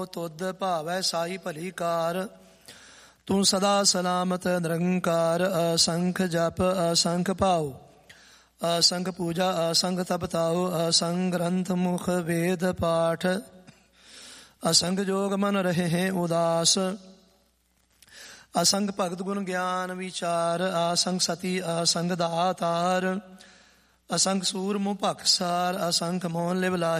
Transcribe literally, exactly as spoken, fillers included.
ਤੁਧ ਭਾਵੈ ਸਾਈ ਭਲੀ ਕਾਰ। ਤੂੰ ਸਦਾ ਸਲਾਮਤ ਨਿਰੰਕਾਰ। ਅਸੰਖ ਜਪ ਅਸੰਖ ਭਾਉ, ਅਸੰਖ ਪੂਜਾ ਅਸੰਖ ਤਪ ਤਾਉ। ਅਸੰਖ ਗ੍ਰੰਥ ਮੁਖ ਵੇਦ ਪਾਠ, ਅਸੰਖ ਜੋਗ ਮਨ ਰਹੇ ਉਦਾਸ। ਅਸੰਖ ਭਗਤ ਗੁਣ ਗਿਆਨ ਵਿਚਾਰ। ਅਸੰਖ ਸਤੀ ਅਸੰਖ ਦਾਤਾਰ। ਅਸੰਖ ਸੂਰ ਮੁ ਭਖਸਾਰ। ਅਸੰਖ ਮੋਹਨ ਲਿਵ ਲਾਹੀ।